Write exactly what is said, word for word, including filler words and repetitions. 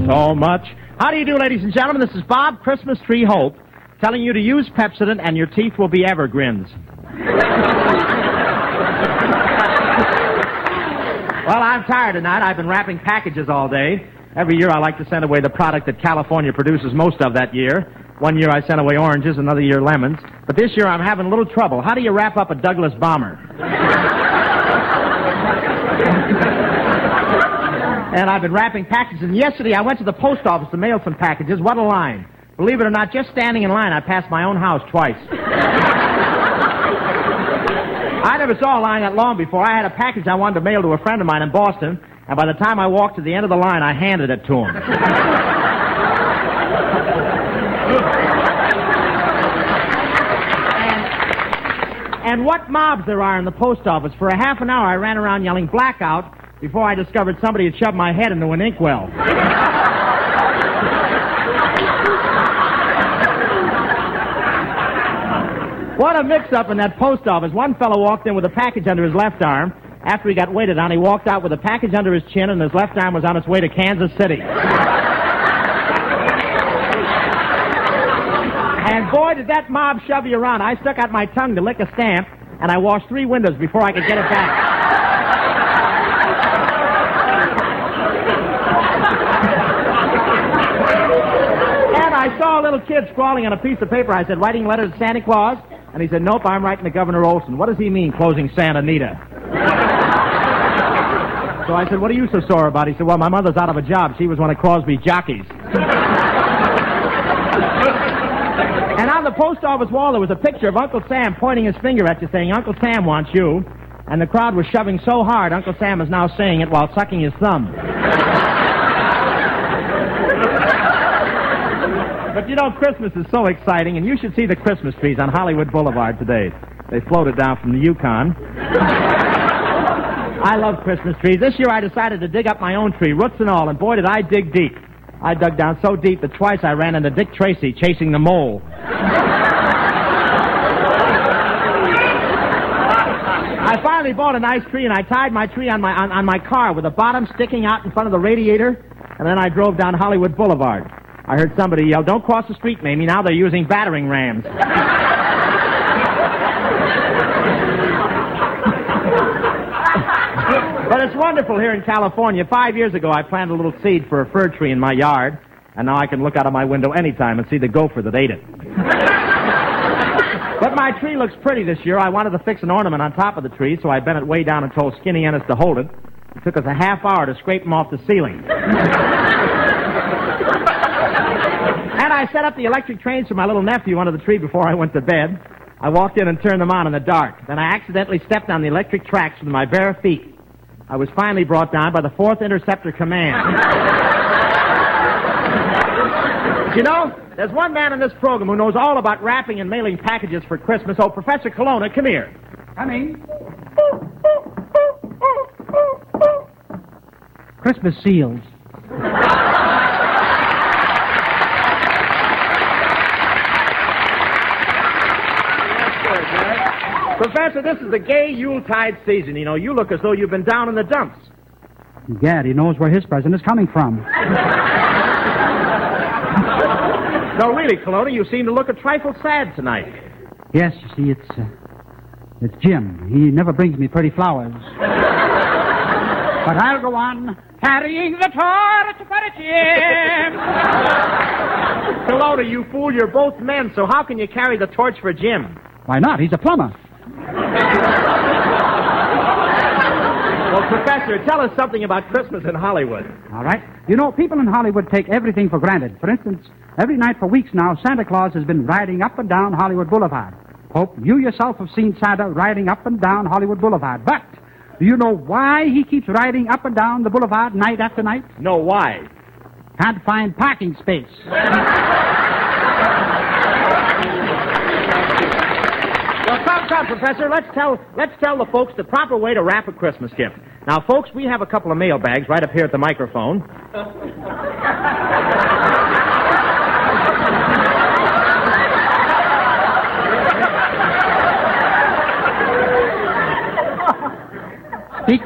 so much. How do you do, ladies and gentlemen? This is Bob, Christmas Tree Hope, telling you to use Pepsodent and your teeth will be evergrins. Well, I'm tired tonight. I've been wrapping packages all day. Every year I like to send away the product that California produces most of that year. One year I sent away oranges, another year lemons. But this year I'm having a little trouble. How do you wrap up a Douglas bomber? And I've been wrapping packages. And yesterday I went to the post office to mail some packages. What a line. Believe it or not, just standing in line, I passed my own house twice. I never saw a line that long before. I had a package I wanted to mail to a friend of mine in Boston, and by the time I walked to the end of the line, I handed it to him. and, and what mobs there are in the post office. For a half an hour, I ran around yelling blackout before I discovered somebody had shoved my head into an inkwell. What a mix-up in that post office. One fellow walked in with a package under his left arm. After he got waited on, he walked out with a package under his chin, and his left arm was on its way to Kansas City. And boy, did that mob shove you around. I stuck out my tongue to lick a stamp, and I washed three windows before I could get it back. And I saw a little kid scrawling on a piece of paper. I said, writing letters to Santa Claus? And he said, nope, I'm writing to Governor Olson. What does he mean, closing Santa Anita? So I said, what are you so sore about? He said, well, my mother's out of a job. She was one of Crosby's jockeys. And on the post office wall, there was a picture of Uncle Sam pointing his finger at you, saying, Uncle Sam wants you. And the crowd was shoving so hard, Uncle Sam is now saying it while sucking his thumb. But, you know, Christmas is so exciting, and you should see the Christmas trees on Hollywood Boulevard today. They floated down from the Yukon. I love Christmas trees. This year I decided to dig up my own tree, roots and all, and boy, did I dig deep. I dug down so deep that twice I ran into Dick Tracy chasing the mole. I finally bought a nice tree, and I tied my tree on my, on, on my car with the bottom sticking out in front of the radiator, and then I drove down Hollywood Boulevard. I heard somebody yell, don't cross the street, Mamie. Now they're using battering rams. But it's wonderful here in California. Five years ago, I planted a little seed for a fir tree in my yard, and now I can look out of my window anytime and see the gopher that ate it. But my tree looks pretty this year. I wanted to fix an ornament on top of the tree, so I bent it way down and told Skinny Ennis to hold it. It took us a half hour to scrape him off the ceiling. And I set up the electric trains for my little nephew under the tree before I went to bed. I walked in and turned them on in the dark. Then I accidentally stepped on the electric tracks with my bare feet. I was finally brought down by the fourth Interceptor Command. You know, there's one man in this program who knows all about wrapping and mailing packages for Christmas. Oh, Professor Colonna, come here. Coming. Christmas seals. Professor, this is the gay Yuletide season. You know, you look as though you've been down in the dumps. Gad, he knows where his present is coming from. No, really, Colonna, you seem to look a trifle sad tonight. Yes, you see, it's, uh, it's Jim. He never brings me pretty flowers. But I'll go on carrying the torch for Jim. Colonna, you fool, you're both men, so how can you carry the torch for Jim? Why not? He's a plumber. Well, Professor, tell us something about Christmas in Hollywood. All right. You know, people in Hollywood take everything for granted. For instance, every night for weeks now, Santa Claus has been riding up and down Hollywood Boulevard. Hope you yourself have seen Santa riding up and down Hollywood Boulevard. But do you know why he keeps riding up and down the boulevard night after night? No, why? Can't find parking space. Well, come, come, Professor. Let's tell let's tell the folks the proper way to wrap a Christmas gift. Now, folks, we have a couple of mail bags right up here at the microphone.